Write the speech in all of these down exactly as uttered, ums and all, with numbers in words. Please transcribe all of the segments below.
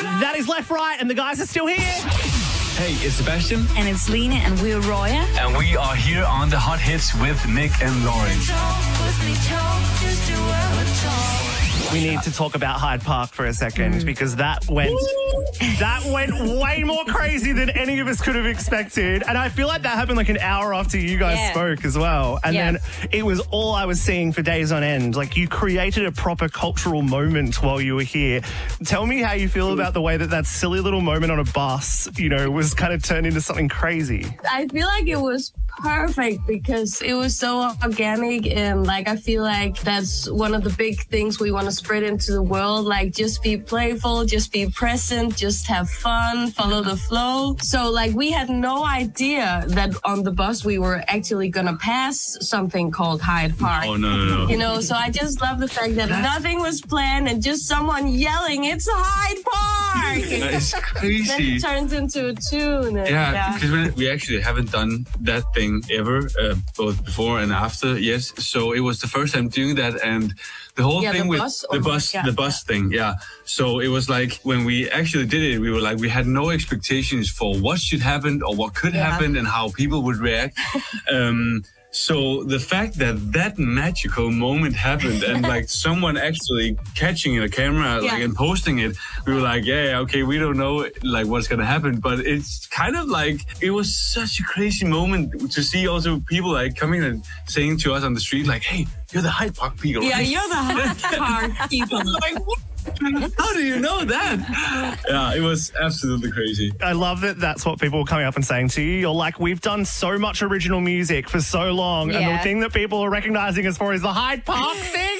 That is Left Right, and the guys are still here. Hey, it's Sebastian. And it's Lena, and we're Roya. And we are here on the Hot Hits with Nick and Lauren. We need to talk about Hyde Park for a second mm. because that went that went way more crazy than any of us could have expected. And I feel like that happened like an hour after you guys yeah. spoke as well. And yeah. then it was all I was seeing for days on end. Like, you created a proper cultural moment while you were here. Tell me how you feel about the way that that silly little moment on a bus, you know, was kind of turned into something crazy. I feel like it was perfect because it was so organic, and like I feel like that's one of the big things we want to spread into the world. Like, just be playful, just be present, just have fun, follow the flow. So like, we had no idea that on the bus we were actually gonna pass something called Hyde Park. Oh no, no, no. You know, so I just love the fact that nothing was planned and just someone yelling, "It's Hyde Park!" It's crazy. Then it turns into a tune. And, yeah, because yeah. we actually haven't done that thing ever, uh, both before and after. Yes, so it was the first time doing that, and the whole yeah, thing the with bus the bus, yeah. the bus thing. Yeah. So it was like when we actually did it, we were like, we had no expectations for what should happen or what could yeah. happen and how people would react. um, So the fact that that magical moment happened and like someone actually catching a camera like yeah. and posting it, we were like, yeah, yeah, okay, we don't know like what's gonna happen, but it's kind of like it was such a crazy moment to see also people like coming and saying to us on the street like, hey, you're the Hyde Park people. Yeah, right? you're the Hyde Park people. Like, what? How do you know that? Yeah, it was absolutely crazy. I love that that's what people were coming up and saying to you. You're like, we've done so much original music for so long, yeah. and the thing that people are recognizing us for is the Hyde Park thing.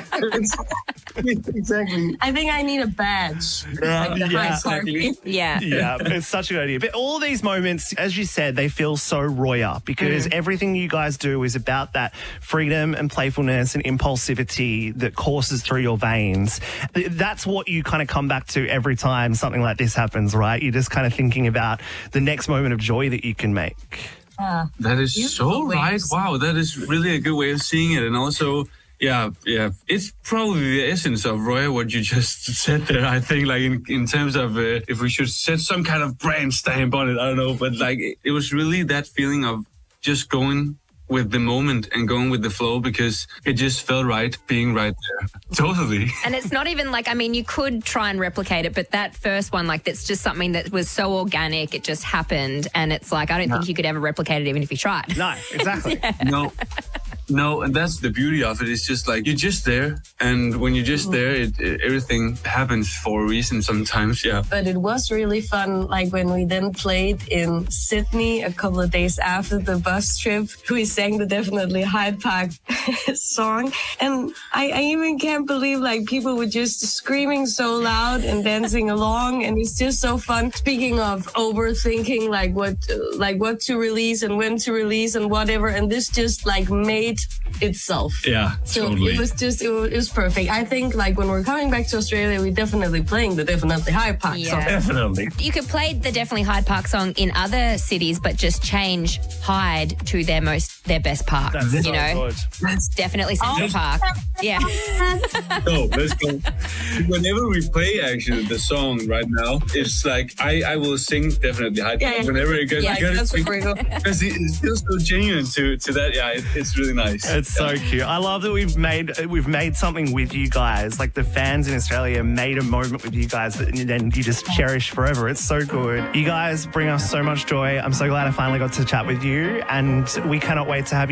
Exactly. I think I need a badge. Yeah, like the yeah, Hyde Park exactly. Yeah. Yeah, it's such a good idea. But all these moments, as you said, they feel so Roya because mm. everything you guys do is about that freedom and playfulness and impulsivity that courses through your veins. That's what you kind of come back to every time something like this happens, right? You're just kind of thinking about the next moment of joy that you can make. Uh, that is so right. Wow, that is really a good way of seeing it. And also, yeah, yeah, it's probably the essence of Roya, what you just said there, I think, like in, in terms of uh, if we should set some kind of brand stamp on it, I don't know. But like, it, it was really that feeling of just going with the moment and going with the flow because it just felt right being right there. Totally. And it's not even like, I mean, you could try and replicate it, but that first one, like, that's just something that was so organic, it just happened. And it's like, I don't no. think you could ever replicate it even if you tried. No, exactly. yeah. No. No, and that's the beauty of it. It's just like you're just there, and when you're just there, it, it, everything happens for a reason sometimes, yeah. But it was really fun, like when we then played in Sydney a couple of days after the bus trip, we sang the Definitely Hyde Park song, and I, I even can't believe like people were just screaming so loud and dancing along, and it's just so fun. Speaking of overthinking, like what, like what to release and when to release and whatever, and this just like made itself. Yeah, so totally. it was just, it was, it was perfect. I think like when we're coming back to Australia, we're definitely playing the Definitely Hyde Park yeah. song. Definitely. You could play the Definitely Hyde Park song in other cities, but just change Hyde to their most, their best park. That's you so know, good. It's definitely Central oh. Park. Yeah. No, let's go. Whenever we play actually the song right now, it's like I, I will sing Definitely Hyde Park yeah, yeah. whenever it gets yeah, that's pretty cool. because it feels so genuine to to that. Yeah, it, it's really nice. It's so cute. I love that we've made we've made something with you guys. Like the fans in Australia made a moment with you guys that then you just cherish forever. It's so good. You guys bring us so much joy. I'm so glad I finally got to chat with you, and we cannot wait to have you